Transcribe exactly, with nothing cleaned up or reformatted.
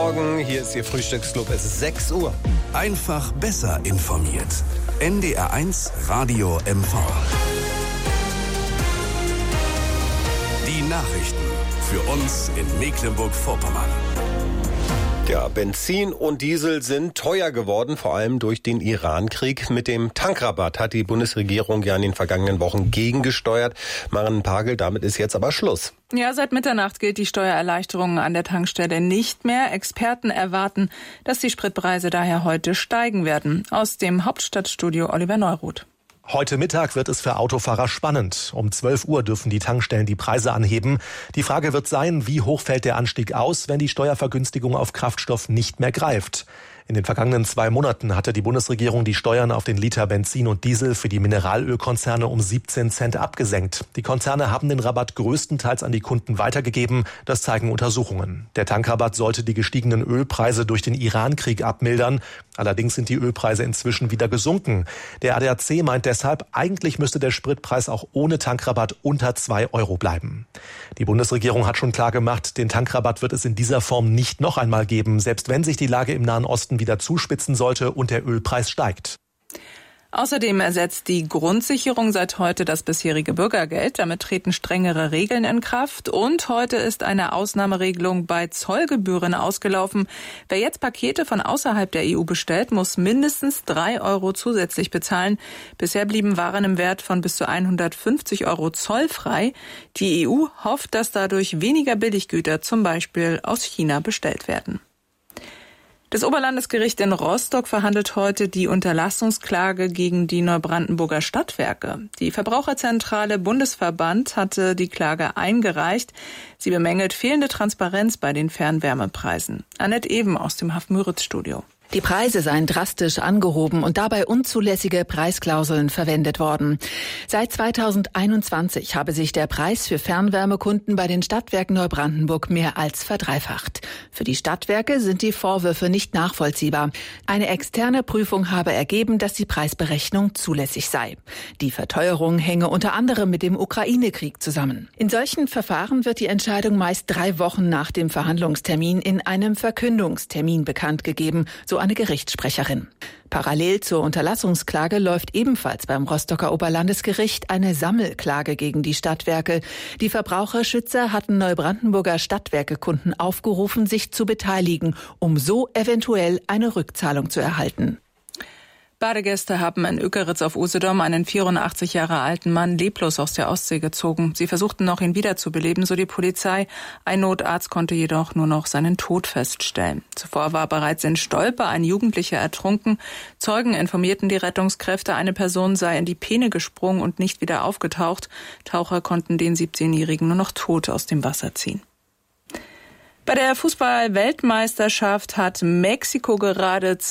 Morgen, hier ist Ihr Frühstücksclub, es ist sechs Uhr. Einfach besser informiert. N D R eins Radio M V. Die Nachrichten für uns in Mecklenburg-Vorpommern. Ja, Benzin und Diesel sind teuer geworden, vor allem durch den Iran-Krieg. Mit dem Tankrabatt hat die Bundesregierung ja in den vergangenen Wochen gegengesteuert. Maren Pagel, damit ist jetzt aber Schluss. Ja, seit Mitternacht gilt die Steuererleichterung an der Tankstelle nicht mehr. Experten erwarten, dass die Spritpreise daher heute steigen werden. Aus dem Hauptstadtstudio Oliver Neuroth. Heute Mittag wird es für Autofahrer spannend. Um zwölf Uhr dürfen die Tankstellen die Preise anheben. Die Frage wird sein, wie hoch fällt der Anstieg aus, wenn die Steuervergünstigung auf Kraftstoff nicht mehr greift. In den vergangenen zwei Monaten hatte die Bundesregierung die Steuern auf den Liter Benzin und Diesel für die Mineralölkonzerne um siebzehn Cent abgesenkt. Die Konzerne haben den Rabatt größtenteils an die Kunden weitergegeben. Das zeigen Untersuchungen. Der Tankrabatt sollte die gestiegenen Ölpreise durch den Iran-Krieg abmildern. Allerdings sind die Ölpreise inzwischen wieder gesunken. Der A D A C meint deshalb, eigentlich müsste der Spritpreis auch ohne Tankrabatt unter zwei Euro bleiben. Die Bundesregierung hat schon klar gemacht, den Tankrabatt wird es in dieser Form nicht noch einmal geben, selbst wenn sich die Lage im Nahen Osten wieder zuspitzen sollte und der Ölpreis steigt. Außerdem ersetzt die Grundsicherung seit heute das bisherige Bürgergeld. Damit treten strengere Regeln in Kraft. Und heute ist eine Ausnahmeregelung bei Zollgebühren ausgelaufen. Wer jetzt Pakete von außerhalb der E U bestellt, muss mindestens drei Euro zusätzlich bezahlen. Bisher blieben Waren im Wert von bis zu hundertfünfzig Euro zollfrei. Die E U hofft, dass dadurch weniger Billiggüter, zum Beispiel aus China, bestellt werden. Das Oberlandesgericht in Rostock verhandelt heute die Unterlassungsklage gegen die Neubrandenburger Stadtwerke. Die Verbraucherzentrale Bundesverband hatte die Klage eingereicht. Sie bemängelt fehlende Transparenz bei den Fernwärmepreisen. Annette Eben aus dem Haff-Müritz-Studio. Die Preise seien drastisch angehoben und dabei unzulässige Preisklauseln verwendet worden. Seit zweitausendeinundzwanzig habe sich der Preis für Fernwärmekunden bei den Stadtwerken Neubrandenburg mehr als verdreifacht. Für die Stadtwerke sind die Vorwürfe nicht nachvollziehbar. Eine externe Prüfung habe ergeben, dass die Preisberechnung zulässig sei. Die Verteuerung hänge unter anderem mit dem Ukraine-Krieg zusammen. In solchen Verfahren wird die Entscheidung meist drei Wochen nach dem Verhandlungstermin in einem Verkündungstermin bekannt gegeben, so eine Gerichtssprecherin. Parallel zur Unterlassungsklage läuft ebenfalls beim Rostocker Oberlandesgericht eine Sammelklage gegen die Stadtwerke. Die Verbraucherschützer hatten Neubrandenburger Stadtwerkekunden aufgerufen, sich zu beteiligen, um so eventuell eine Rückzahlung zu erhalten. Badegäste haben in Ökeritz auf Usedom einen vierundachtzig Jahre alten Mann leblos aus der Ostsee gezogen. Sie versuchten noch, ihn wiederzubeleben, so die Polizei. Ein Notarzt konnte jedoch nur noch seinen Tod feststellen. Zuvor war bereits in Stolpe ein Jugendlicher ertrunken. Zeugen informierten die Rettungskräfte, eine Person sei in die Peene gesprungen und nicht wieder aufgetaucht. Taucher konnten den siebzehnjährigen nur noch tot aus dem Wasser ziehen. Bei der Fußball-Weltmeisterschaft hat Mexiko gerade